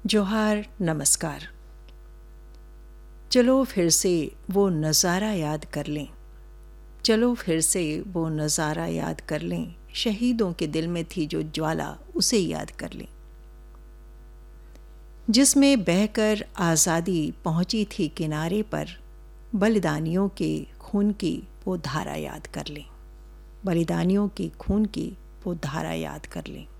जोहार, नमस्कार। चलो फिर से वो नज़ारा याद कर लें, चलो फिर से वो नज़ारा याद कर लें। शहीदों के दिल में थी जो ज्वाला, उसे याद कर लें, जिसमें बहकर आज़ादी पहुंची थी किनारे पर। बलिदानियों के खून की वो धारा याद कर लें, बलिदानियों के खून की वो धारा याद कर लें।